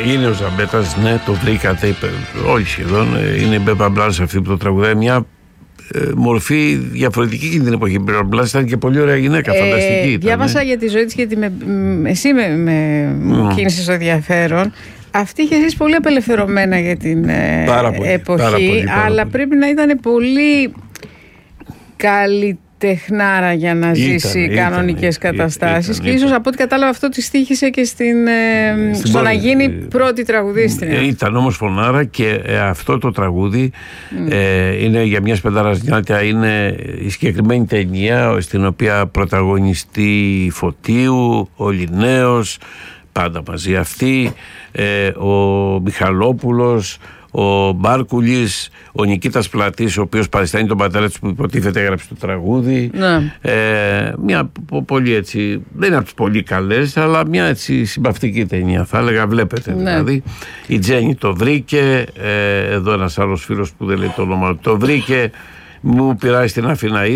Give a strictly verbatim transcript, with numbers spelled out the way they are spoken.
είναι ο Ζαμπέτας, ναι, το βρήκατε, είπε, όλοι σχεδόν. Είναι η Μπέπα Μπλάζ αυτή που το τραγουδάει, μια ε, μορφή διαφορετική εκείνη την εποχή. Η Μπέπα Μπλάζ ήταν και πολύ ωραία γυναίκα, ε, φανταστική ήταν. Διάβασα ε. για τη ζωή της, γιατί με, με, εσύ με, με mm. κίνησες το ενδιαφέρον. Αυτή είχε ζήσει πολύ απελευθερωμένα για την ε, πολύ, εποχή, πάρα πολύ, πάρα αλλά πολύ. Πρέπει να ήταν πολύ καλή τεχνάρα για να ήταν, ζήσει ήταν, κανονικές ήταν, καταστάσεις ήταν, ήταν, και ίσως ήταν. Από ό,τι κατάλαβα αυτό τη στοίχησε και στην, ε, στην στο πρώτη, να γίνει πρώτη τραγουδίστρια. Ήταν όμως φωνάρα και ε, αυτό το τραγούδι mm. ε, είναι για μια σπεντάρας νιάτια, είναι η συγκεκριμένη ταινία στην οποία πρωταγωνιστεί Φωτίου, ο Λινέος, πάντα μαζί αυτοί, ε, ο Μιχαλόπουλος, ο Μπάρκουλης, ο Νικήτας Πλατής, ο οποίος παριστάνει τον πατέρα του που υποτίθεται έγραψε το τραγούδι. Ναι. Ε, μια πολύ έτσι, δεν είναι από τις πολύ καλές, αλλά μια έτσι συμπαυτική ταινία, θα έλεγα, βλέπετε. Ναι. Δηλαδή. Η Τζέννη το βρήκε, ε, εδώ ένας άλλος φίλος που δεν λέει το όνομα του, το βρήκε, μου πειράζει την Αφιναή.